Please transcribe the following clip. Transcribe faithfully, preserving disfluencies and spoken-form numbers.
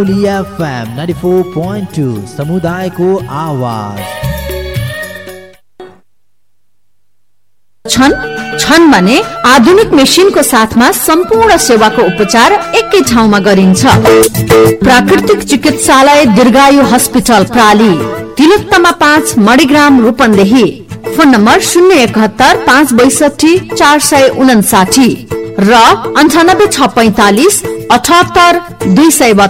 FM ninety four point two समुदायको आवाज छन् छन् भने आधुनिक मेसिनको साथमा सम्पूर्ण सेवाको उपचार एकै ठाउँमा गरिन्छ। प्राकृतिक चिकित्सालय दीर्घायु हस्पिटल प्राली, तिलोत्तमा पाँच, मणिग्राम, रूपन्देही। फोन नम्बर शून्य एकहत्तर पाँच बैसठी चार सय उनासाठी र अन्ठानब्बे छ पैंतालिस अठहत्तर दुई सय